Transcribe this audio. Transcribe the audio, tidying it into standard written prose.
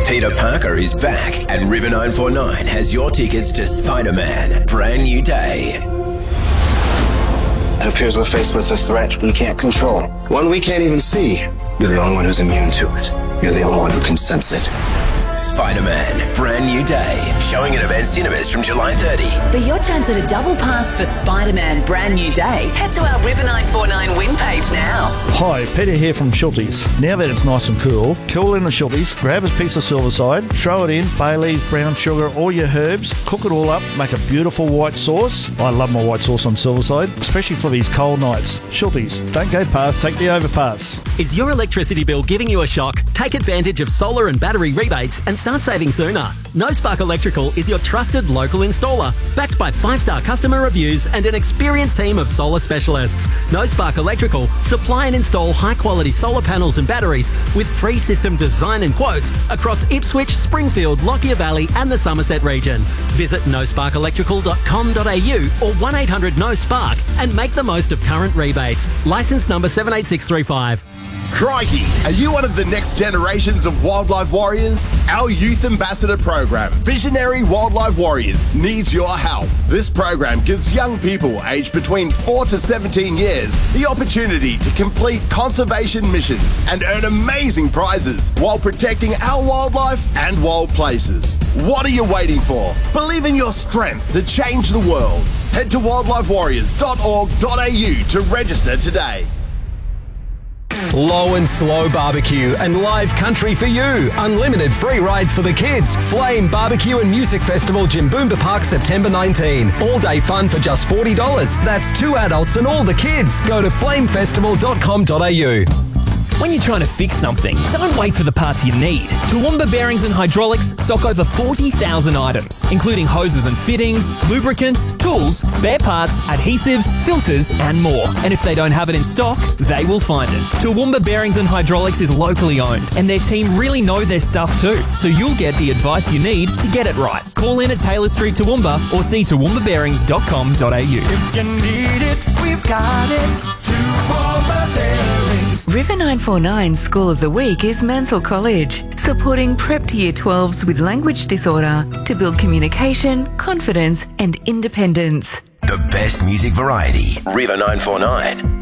Peter Parker is back, and River 949 has your tickets to Spider-Man Brand New Day. It appears we're faced with a threat we can't control. One we can't even see. You're the only one who's immune to it. You're the only one who can sense it. Spider-Man Brand New Day, showing at Event Cinemas from July 30. For your chance at a double pass for Spider-Man Brand New Day, head to our River 949 win page now. Hi, Peter here from Schultes. Now that it's nice and cool in the Schultes, grab a piece of Silverside, throw it in, bay leaves, brown sugar, all your herbs, cook it all up, make a beautiful white sauce. I love my white sauce on Silverside, especially for these cold nights. Schultes, don't go past, take the overpass. Is your electricity bill giving you a shock? Take advantage of solar and battery rebates and start saving sooner. No Spark Electrical is your trusted local installer, backed by 5-star customer reviews and an experienced team of solar specialists. No Spark Electrical supply and install high-quality solar panels and batteries with free system design and quotes across Ipswich, Springfield, Lockyer Valley and the Somerset region. Visit nosparkelectrical.com.au or 1-800-NO-SPARK and make the most of current rebates. Licence number 78635. Crikey! Are you one of the next generations of wildlife warriors? Our Youth Ambassador program, Visionary Wildlife Warriors, needs your help. This program gives young people aged between 4 to 17 years the opportunity to complete conservation missions and earn amazing prizes while protecting our wildlife and wild places. What are you waiting for? Believe in your strength to change the world. Head to wildlifewarriors.org.au to register today. Low and Slow Barbecue and live country for you. Unlimited free rides for the kids. Flame Barbecue and Music Festival, Jimboomba Park, September 19. All day fun for just $40. That's 2 adults and all the kids. Go to flamefestival.com.au. When you're trying to fix something, don't wait for the parts you need. Toowoomba Bearings and Hydraulics stock over 40,000 items, including hoses and fittings, lubricants, tools, spare parts, adhesives, filters, and more. And if they don't have it in stock, they will find it. Toowoomba Bearings and Hydraulics is locally owned, and their team really know their stuff too, so you'll get the advice you need to get it right. Call in at Taylor Street Toowoomba or see toowoombabearings.com.au. If you need it, we've got it. Toowoomba Bearings. River 949 School of the Week is Mansell College, supporting prep to Year 12s with language disorder to build communication, confidence and independence. The best music variety. River 949.